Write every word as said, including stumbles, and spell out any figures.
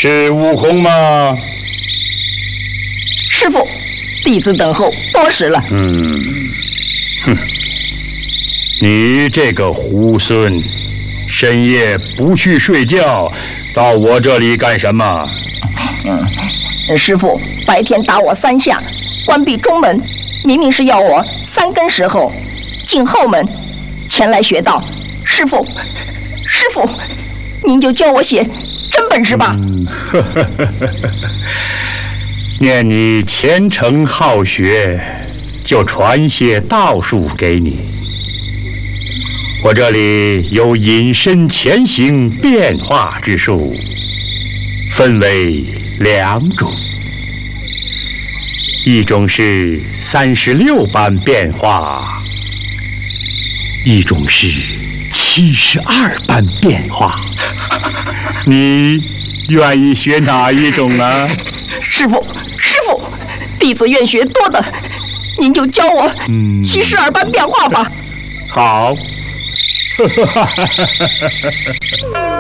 是悟空吗？ 师父，弟子等候多时了。 嗯，哼，你这个猢狲，深夜不去睡觉，到我这里干什么？ 嗯，师父白天打我三下，关闭中门，明明是要我三更时候进后门前来学道。师父，师父，您就教我写真本事吧。 嗯，呵呵呵呵念你虔诚好学，就传些道术给你。我这里有隐身潜行变化之术，分为两种，一种是三十六般变化，一种是七十二般变化。你愿意学哪一种呢？ 师父，师父，弟子愿学多的，您就教我七十二般变化吧。 好。